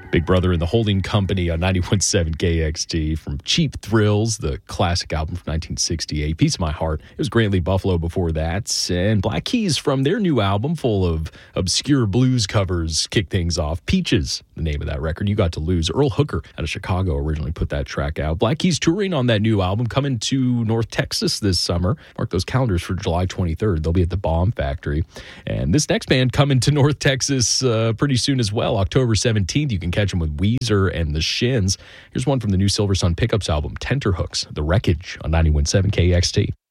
Big Brother and the Holding Company on 91.7 KXT from Cheap Thrills, the classic album from 1968. Piece of My Heart. It was Grantley Buffalo before that. And Black Keys from their new album full of obscure blues covers kick things off. Peaches, the name of that record. You Got to Lose. Earl Hooker out of Chicago originally put that track out. Black Keys touring on that new album, coming to North Texas this summer. Mark those calendars for July 23rd. They'll be at the Bomb Factory. And this next band coming to North Texas pretty soon as well. October 17th, you can catch them with Weezer and the Shins. Here's one from the new Silver Sun Pickups album, Tenterhooks, The Wreckage on 91.7 KXT.